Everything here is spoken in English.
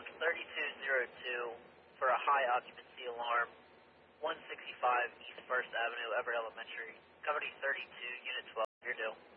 block 3202 for a high occupancy alarm, 165 East 1st Avenue, Everett Elementary. Company 32, Unit 12, you're due.